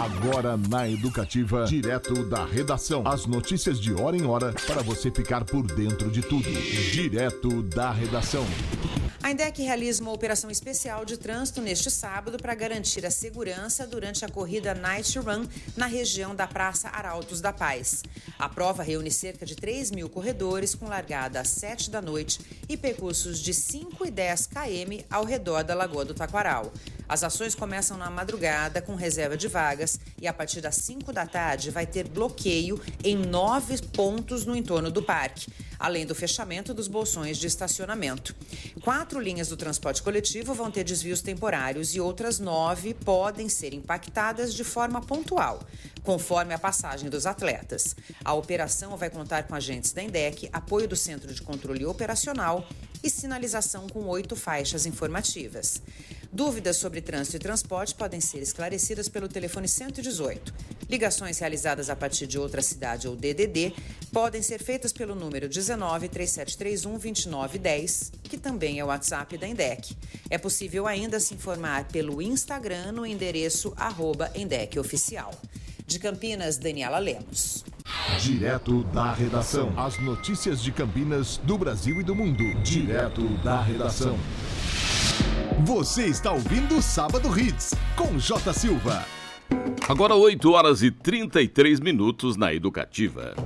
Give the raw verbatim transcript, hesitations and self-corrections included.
Agora na Educativa, direto da redação. As notícias de hora em hora para você ficar por dentro de tudo. Direto da redação. A INDEC realiza uma operação especial de trânsito neste sábado para garantir a segurança durante a corrida Night Run na região da Praça Arautos da Paz. A prova reúne cerca de três mil corredores com largada às sete da noite e percursos de cinco e dez quilômetros ao redor da Lagoa do Taquaral. As ações começam na madrugada com reserva de vagas e a partir das cinco da tarde vai ter bloqueio em nove pontos no entorno do parque, além do fechamento dos bolsões de estacionamento. Quatro linhas do transporte coletivo vão ter desvios temporários e outras nove podem ser impactadas de forma pontual, conforme a passagem dos atletas. A operação vai contar com agentes da INDEC, apoio do Centro de Controle Operacional e sinalização com oito faixas informativas. Dúvidas sobre trânsito e transporte podem ser esclarecidas pelo telefone cento e dezoito. Ligações realizadas a partir de outra cidade ou D D D podem ser feitas pelo número dezenove, trinta e sete trinta e um, vinte e nove dez, que também é o WhatsApp da INDEC. É possível ainda se informar pelo Instagram no endereço arroba INDEC Oficial. De Campinas, Daniela Lemos. Direto da redação. As notícias de Campinas, do Brasil e do mundo. Direto da redação. Você está ouvindo Sábado Hits, com J. Silva. Agora oito horas e trinta e três minutos na Educativa.